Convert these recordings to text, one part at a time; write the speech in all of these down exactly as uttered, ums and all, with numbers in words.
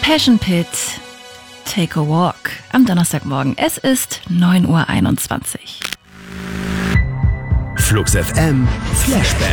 Passion Pit, Take a Walk am Donnerstagmorgen. Es ist neun Uhr einundzwanzig. Flux F M Flashback.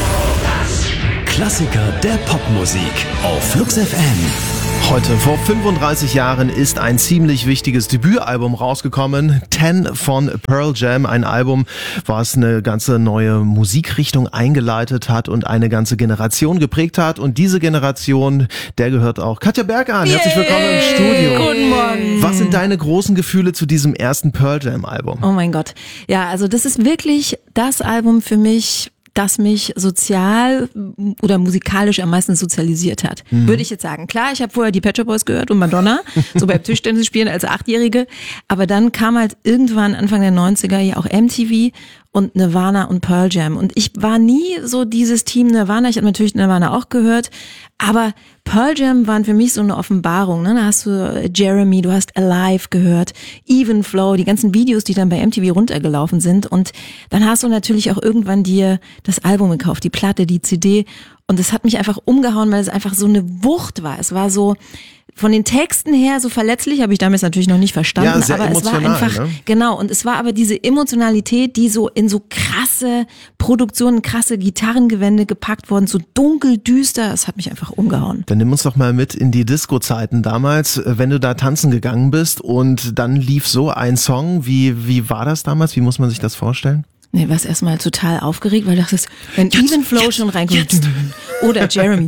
Klassiker der Popmusik auf Flux F M. Heute vor fünfunddreißig Jahren ist ein ziemlich wichtiges Debütalbum rausgekommen. Ten von Pearl Jam. Ein Album, was eine ganze neue Musikrichtung eingeleitet hat und eine ganze Generation geprägt hat. Und diese Generation, der gehört auch Katja Berg an. Herzlich willkommen im Studio. Guten Morgen. Was sind deine großen Gefühle zu diesem ersten Pearl Jam Album? Oh mein Gott. Ja, also das ist wirklich das Album für mich, das mich sozial oder musikalisch am meisten sozialisiert hat, mhm. würde ich jetzt sagen. Klar, ich habe vorher die Pet Shop Boys gehört und Madonna, so beim Tischtennis spielen als Achtjährige, aber dann kam halt irgendwann Anfang der neunziger ja auch M T V und Nirvana und Pearl Jam. Und ich war nie so dieses Team Nirvana, ich habe natürlich Nirvana auch gehört, aber Pearl Jam waren für mich so eine Offenbarung. Ne? Da hast du Jeremy, du hast Alive gehört, Even Flow, die ganzen Videos, die dann bei M T V runtergelaufen sind. Und dann hast du natürlich auch irgendwann dir das Album gekauft, die Platte, die C D. Und es hat mich einfach umgehauen, weil es einfach so eine Wucht war. Es war so von den Texten her so verletzlich, habe ich damals natürlich noch nicht verstanden, ja, sehr aber es war einfach, ne? genau, und es war aber diese Emotionalität, die so in so krasse Produktionen, krasse Gitarrengewände gepackt worden, so dunkel, düster, es hat mich einfach umgehauen. Dann nimm uns doch mal mit in die Disco-Zeiten damals, wenn du da tanzen gegangen bist und dann lief so ein Song, wie, wie war das damals, wie muss man sich das vorstellen? Nee, warst erstmal total aufgeregt, weil du dachtest, wenn jetzt, Even Flow jetzt, schon reinkommt, jetzt. Oder Jeremy,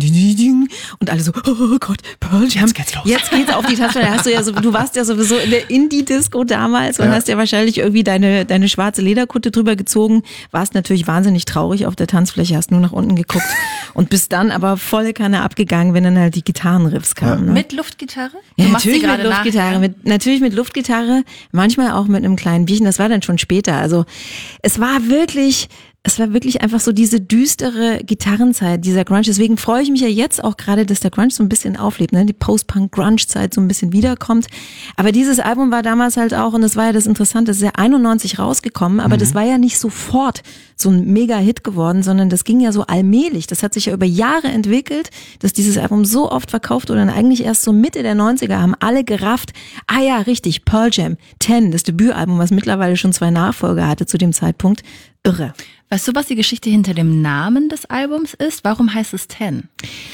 und alle so, oh Gott, Pearl Jam, jetzt geht's los. Jetzt geht's auf die Taste, da hast du ja so, du warst ja sowieso in der Indie-Disco damals und ja. hast ja wahrscheinlich irgendwie deine, deine schwarze Lederkutte drüber gezogen, warst natürlich wahnsinnig traurig auf der Tanzfläche, hast nur nach unten geguckt und bist dann aber volle Kanne abgegangen, wenn dann halt die Gitarrenriffs kamen. Ja. Ne? Mit Luftgitarre? Ja, natürlich mit Luftgitarre, mit, natürlich mit Luftgitarre, manchmal auch mit einem kleinen Bierchen, das war dann schon später, also es war wirklich, es war wirklich einfach so diese düstere Gitarrenzeit, dieser Grunge. Deswegen freue ich mich ja jetzt auch gerade, dass der Grunge so ein bisschen auflebt, ne? Die Post-Punk-Grunge-Zeit so ein bisschen wiederkommt. Aber dieses Album war damals halt auch, und das war ja das Interessante, es ist ja einundneunzig rausgekommen, aber mhm. das war ja nicht sofort so ein Mega-Hit geworden, sondern das ging ja so allmählich. Das hat sich ja über Jahre entwickelt, dass dieses Album so oft verkauft wurde und eigentlich erst so Mitte der neunziger haben alle gerafft, ah ja, richtig, Pearl Jam, Ten, das Debütalbum, was mittlerweile schon zwei Nachfolger hatte zu dem Zeitpunkt. Irre. Weißt du, was die Geschichte hinter dem Namen des Albums ist? Warum heißt es Ten?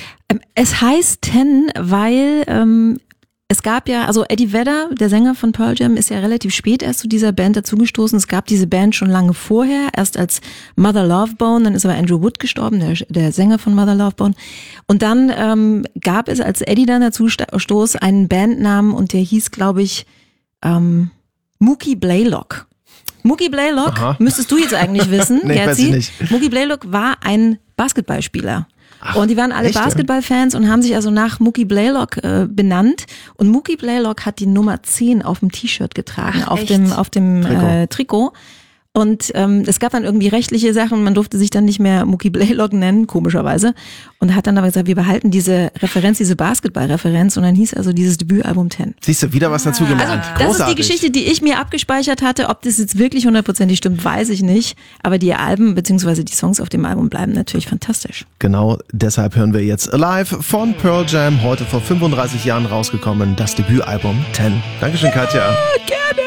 Es heißt Ten, weil ähm, es gab ja, also Eddie Vedder, der Sänger von Pearl Jam, ist ja relativ spät erst zu dieser Band dazugestoßen. Es gab diese Band schon lange vorher, erst als Mother Love Bone, dann ist aber Andrew Wood gestorben, der, der Sänger von Mother Love Bone. Und dann ähm, gab es, als Eddie dann dazu stoß, einen Bandnamen und der hieß, glaube ich, ähm, Mookie Blaylock. Mookie Blaylock, Aha. müsstest du jetzt eigentlich wissen, nee, weiß ich nicht. Mookie Blaylock war ein Basketballspieler. Ach, und die waren alle echt, Basketballfans und haben sich also nach Mookie Blaylock äh, benannt. Und Mookie Blaylock hat die Nummer zehn auf dem T-Shirt getragen, Ach, auf echt? dem auf dem Trikot. Äh, Trikot. Und ähm, es gab dann irgendwie rechtliche Sachen, man durfte sich dann nicht mehr Mookie Blaylock nennen, komischerweise. Und hat dann aber gesagt, wir behalten diese Referenz, diese Basketballreferenz. Und dann hieß also dieses Debütalbum Ten. Siehst du, wieder was dazu gelernt. Also das Großartig. ist die Geschichte, die ich mir abgespeichert hatte. Ob das jetzt wirklich hundertprozentig stimmt, weiß ich nicht. Aber die Alben bzw. die Songs auf dem Album bleiben natürlich fantastisch. Genau, deshalb hören wir jetzt Alive von Pearl Jam, heute vor fünfunddreißig Jahren rausgekommen, das Debütalbum Ten. Dankeschön, Katja. Ja, gerne.